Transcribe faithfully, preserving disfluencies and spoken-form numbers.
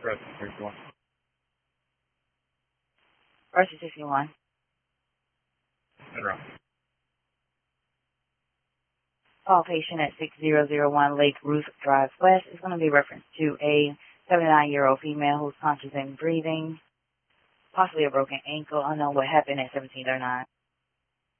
Rusty sixty-one. Rusty sixty-one. Monroe. Call patient at six zero zero one Lake Ruth Drive West is going to be referenced to a seventy-nine-year-old female who's conscious and breathing, possibly a broken ankle. Unknown what happened at seventeen oh nine.